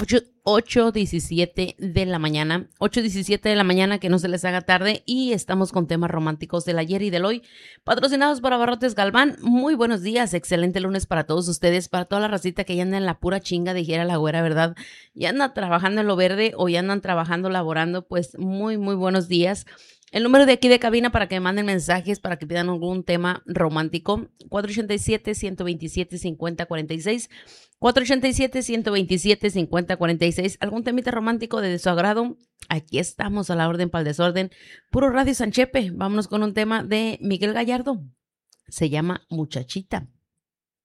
8:17 de la mañana, 8:17 de la mañana, que no se les haga tarde, y estamos con temas románticos del ayer y del hoy, patrocinados por Abarrotes Galván. Muy buenos días, excelente lunes para todos ustedes, para toda la racita que ya anda en la pura chinga, dijera la güera, ¿verdad? Ya andan trabajando en lo verde o ya andan trabajando, laborando, pues muy buenos días. El número de aquí de cabina para que manden mensajes, para que pidan algún tema romántico, 487-127-5046, 487-127-5046. ¿Algún temita romántico de su agrado? Aquí estamos a la orden para el desorden. Puro Radio Sanchepe. Vámonos con un tema de Miguel Gallardo. Se llama Muchachita.